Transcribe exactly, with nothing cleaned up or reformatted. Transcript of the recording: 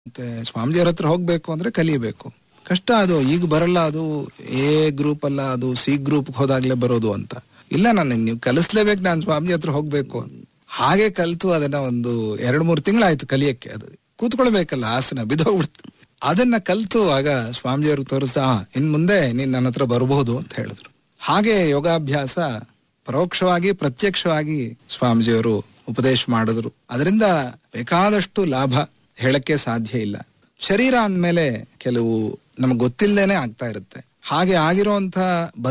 ಮತ್ತೆ ಸ್ವಾಮೀಜಿಯವ್ರ ಹತ್ರ ಹೋಗ್ಬೇಕು ಅಂದ್ರೆ ಕಲಿಬೇಕು. ಕಷ್ಟ ಅದು, ಈಗ ಬರಲ್ಲ. ಅದು ಎ ಗ್ರೂಪ್ ಅಲ್ಲ, ಅದು ಸಿ ಗ್ರೂಪ್ ಹೋದಾಗ್ಲೇ ಬರೋದು ಅಂತ ಇಲ್ಲ. ನನಗೆ ನೀವು ಕಲಿಸ್ಲೇಬೇಕು, ನಾನು ಸ್ವಾಮೀಜಿ ಹತ್ರ ಹೋಗ್ಬೇಕು. ಹಾಗೆ ಕಲ್ತು ಅದನ್ನ ಒಂದು ಎರಡ್ ಮೂರು ತಿಂಗಳಾಯ್ತು ಕಲಿಯಕ್ಕೆ. ಅದು ಕೂತ್ಕೊಳ್ಬೇಕಲ್ಲ, ಆಸನ ಬಿದ್ದೋಗ್ಬಿಡ್ತು. ಅದನ್ನ ಕಲ್ತು ಆಗ ಸ್ವಾಮೀಜಿಯವ್ರಿಗೆ ತೋರಿಸ್ದ, ಇನ್ ಮುಂದೆ ನೀನ್ ನನ್ನ ಹತ್ರ ಬರಬಹುದು ಅಂತ ಹೇಳಿದ್ರು. ಹಾಗೆ ಯೋಗಾಭ್ಯಾಸ ಪರೋಕ್ಷವಾಗಿ ಪ್ರತ್ಯಕ್ಷವಾಗಿ ಸ್ವಾಮೀಜಿಯವರು ಉಪದೇಶ ಮಾಡಿದ್ರು. ಅದರಿಂದ ಬೇಕಾದಷ್ಟು ಲಾಭ ಹೇಳಕ್ಕೆ ಸಾಧ್ಯ ಇಲ್ಲ. ಶರೀರ ಅಂದ್ಮೇಲೆ ಕೆಲವು ನಮಗ್ ಗೊತ್ತಿಲ್ಲದೇನೆ ಆಗ್ತಾ ಇರುತ್ತೆ. ಹಾಗೆ ಆಗಿರೋಂಥ